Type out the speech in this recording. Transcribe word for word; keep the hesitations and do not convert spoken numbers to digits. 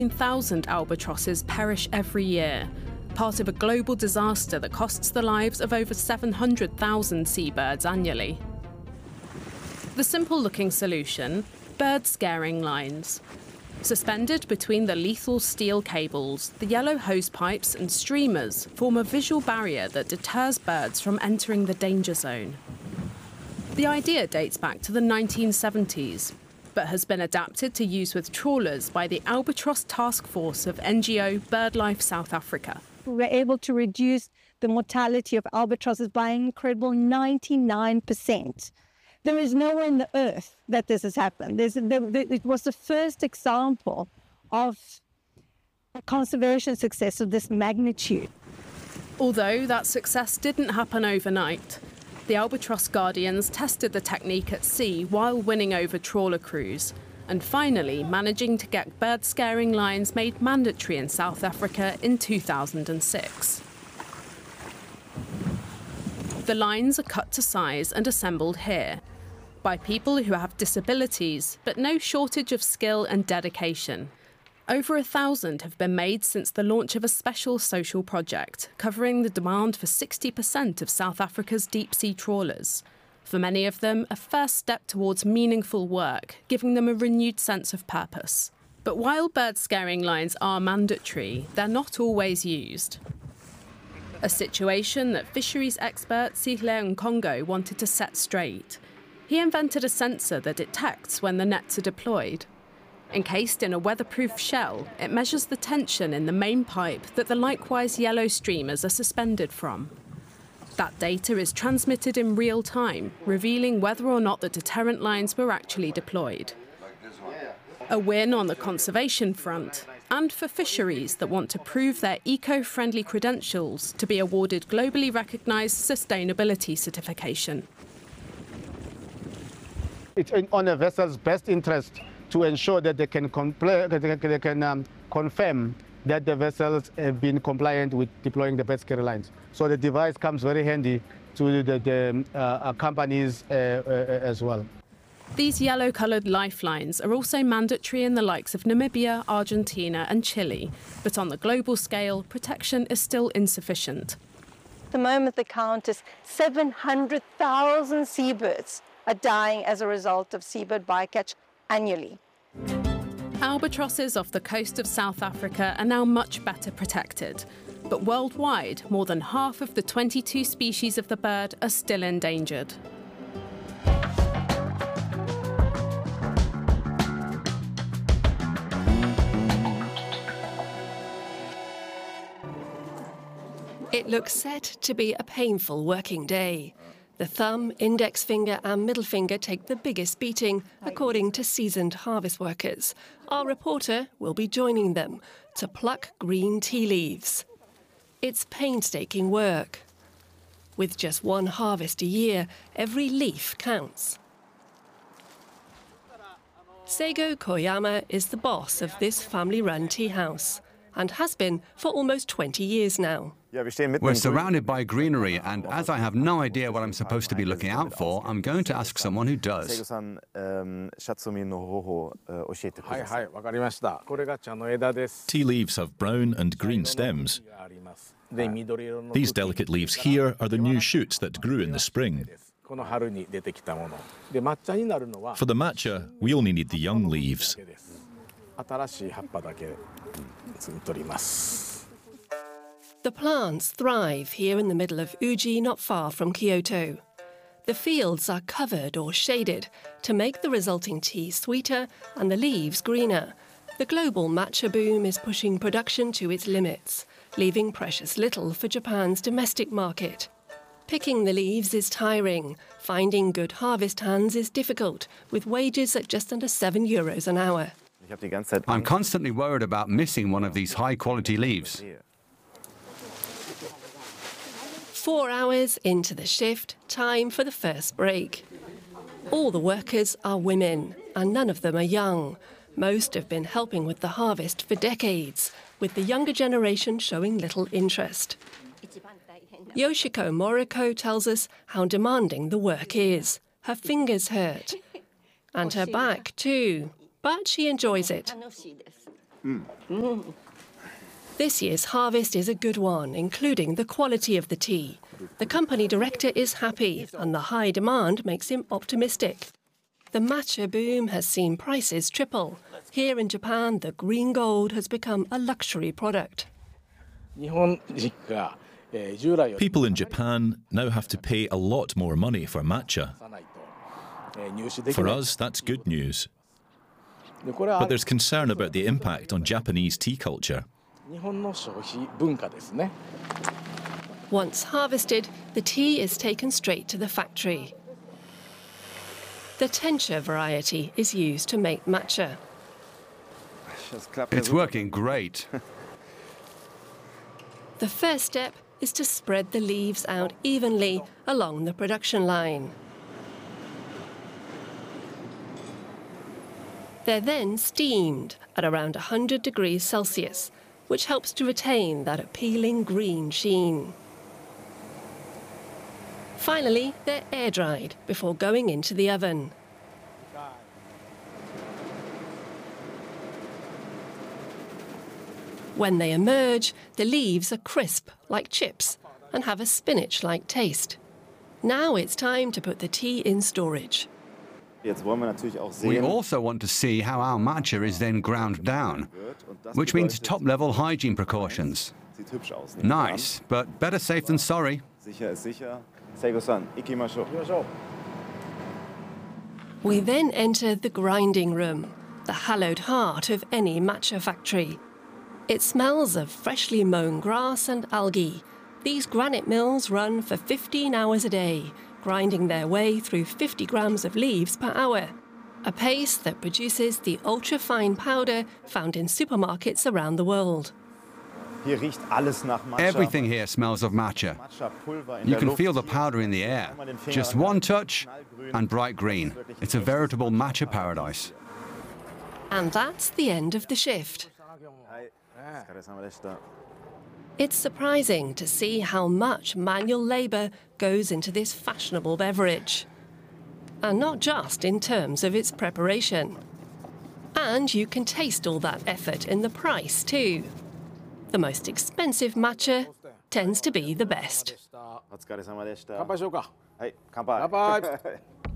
one thousand albatrosses perish every year, part of a global disaster that costs the lives of over seven hundred thousand seabirds annually. The simple-looking solution: bird scaring lines. Suspended between the lethal steel cables, the yellow hose pipes and streamers form a visual barrier that deters birds from entering the danger zone. The idea dates back to the nineteen seventies, but has been adapted to use with trawlers by the Albatross Task Force of N G O BirdLife South Africa. We were able to reduce the mortality of albatrosses by an incredible ninety-nine percent. There is nowhere in the earth that this has happened. There's, there, it was the first example of a conservation success of this magnitude. Although that success didn't happen overnight, the Albatross Guardians tested the technique at sea while winning over trawler crews, and finally managing to get bird scaring lines made mandatory in South Africa in two thousand six. The lines are cut to size and assembled here by people who have disabilities, but no shortage of skill and dedication. Over a thousand have been made since the launch of a special social project covering the demand for sixty percent of South Africa's deep-sea trawlers. For many of them, a first step towards meaningful work, giving them a renewed sense of purpose. But while bird scaring lines are mandatory, they're not always used. A situation that fisheries expert Sihle Nkongo wanted to set straight. He invented a sensor that detects when the nets are deployed. Encased in a weatherproof shell, it measures the tension in the main pipe that the likewise yellow streamers are suspended from. That data is transmitted in real time, revealing whether or not the deterrent lines were actually deployed. A win on the conservation front, and for fisheries that want to prove their eco-friendly credentials to be awarded globally recognised sustainability certification. It's on a vessel's best interest to ensure that they can, comply, they can um, confirm that the vessels have been compliant with deploying the bird scaring lines. So the device comes very handy to the, the uh, companies uh, uh, as well. These yellow-coloured lifelines are also mandatory in the likes of Namibia, Argentina and Chile, but on the global scale, protection is still insufficient. At the moment, the count is seven hundred thousand seabirds are dying as a result of seabird bycatch annually. Albatrosses off the coast of South Africa are now much better protected, but worldwide, more than half of the twenty-two species of the bird are still endangered. It looks set to be a painful working day. The thumb, index finger and middle finger take the biggest beating, according to seasoned harvest workers. Our reporter will be joining them to pluck green tea leaves. It's painstaking work. With just one harvest a year, every leaf counts. Seigo Koyama is the boss of this family-run tea house and has been for almost twenty years now. We're surrounded by greenery, and as I have no idea what I'm supposed to be looking out for, I'm going to ask someone who does. Tea leaves have brown and green stems. These delicate leaves here are the new shoots that grew in the spring. For the matcha, we only need the young leaves. The plants thrive here in the middle of Uji, not far from Kyoto. The fields are covered or shaded to make the resulting tea sweeter and the leaves greener. The global matcha boom is pushing production to its limits, leaving precious little for Japan's domestic market. Picking the leaves is tiring. Finding good harvest hands is difficult, with wages at just under seven euros an hour. I'm constantly worried about missing one of these high-quality leaves. Four hours into the shift, time for the first break. All the workers are women, and none of them are young. Most have been helping with the harvest for decades, with the younger generation showing little interest. Yoshiko Moriko tells us how demanding the work is. Her fingers hurt. And her back too. But she enjoys it. This year's harvest is a good one, including the quality of the tea. The company director is happy, and the high demand makes him optimistic. The matcha boom has seen prices triple. Here in Japan, the green gold has become a luxury product. People in Japan now have to pay a lot more money for matcha. For us, that's good news. But there's concern about the impact on Japanese tea culture. Once harvested, the tea is taken straight to the factory. The Tensha variety is used to make matcha. It's working great. The first step is to spread the leaves out evenly along the production line. They're then steamed at around one hundred degrees Celsius, which helps to retain that appealing green sheen. Finally, they're air-dried before going into the oven. When they emerge, the leaves are crisp, like chips, and have a spinach-like taste. Now it's time to put the tea in storage. We also want to see how our matcha is then ground down, which means top-level hygiene precautions. Nice, but better safe than sorry. We then enter the grinding room, the hallowed heart of any matcha factory. It smells of freshly mown grass and algae. These granite mills run for fifteen hours a day, grinding their way through fifty grams of leaves per hour, a pace that produces the ultra-fine powder found in supermarkets around the world. Everything here smells of matcha. You can feel the powder in the air. Just one touch and bright green. It's a veritable matcha paradise. And that's the end of the shift. It's surprising to see how much manual labour goes into this fashionable beverage. And not just in terms of its preparation. And you can taste all that effort in the price too. The most expensive matcha tends to be the best.